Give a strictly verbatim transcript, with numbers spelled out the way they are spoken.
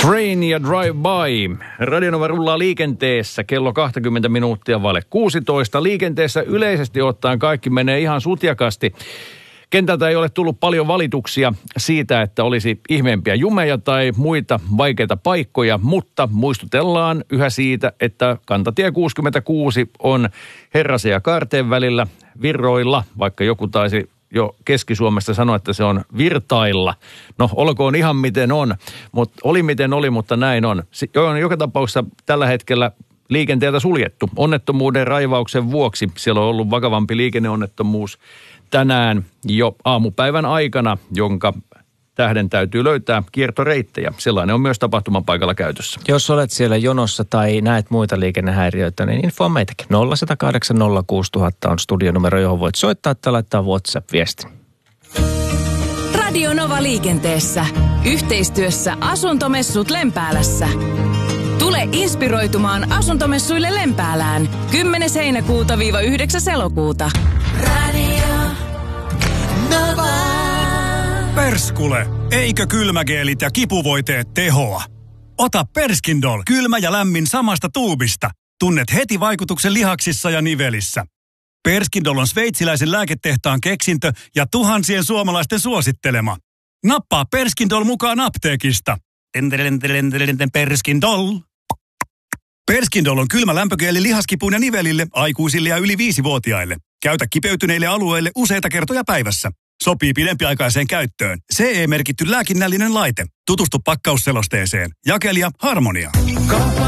Train ja Drive By. Radionova rullaa liikenteessä kello kaksikymmentä minuuttia vaille kuusitoista. Liikenteessä yleisesti ottaen kaikki menee ihan sutjakasti. Kentältä ei ole tullut paljon valituksia siitä, että olisi ihmeempiä jumeja tai muita vaikeita paikkoja, mutta muistutellaan yhä siitä, että kantatie kuusikymmentäkuusi on Herrasen ja Kaarteen välillä virroilla, vaikka joku taisi jo Keski-Suomesta sanoa, että se on virtailla. No, olkoon ihan miten on, mutta oli miten oli, mutta näin on. on joka tapauksessa tällä hetkellä liikenteeltä suljettu onnettomuuden raivauksen vuoksi. Siellä on ollut vakavampi liikenneonnettomuus tänään jo aamupäivän aikana, jonka tähden täytyy löytää kiertoreittejä. Sellainen on myös tapahtuman paikalla käytössä. Jos olet siellä jonossa tai näet muita liikennehäiriöitä, niin infoa meitäkin. nolla yksi nolla kahdeksan nolla kuusi nolla nolla nolla on studionumero, johon voit soittaa tai laittaa WhatsApp-viestin. Radio Nova liikenteessä. Yhteistyössä Asuntomessut Lempäälässä. Tule inspiroitumaan asuntomessuille Lempäälään. kymmenes heinäkuuta yhdeksäs elokuuta. Radio Nova. Perskule, eikö kylmägeelit ja kipuvoiteet tehoa? Ota Perskindol, kylmä ja lämmin samasta tuubista. Tunnet heti vaikutuksen lihaksissa ja nivelissä. Perskindol on sveitsiläisen lääketehtaan keksintö ja tuhansien suomalaisten suosittelema. Nappaa Perskindol mukaan apteekista. Perskindol. Perskindol on kylmä lämpögeeli lihaskipuun ja nivelille, aikuisille ja yli viisivuotiaille. Käytä kipeytyneille alueille useita kertoja päivässä. Sopii pidempiaikaiseen käyttöön. C E-merkitty lääkinnällinen laite. Tutustu pakkausselosteeseen. Jakelija Harmonia.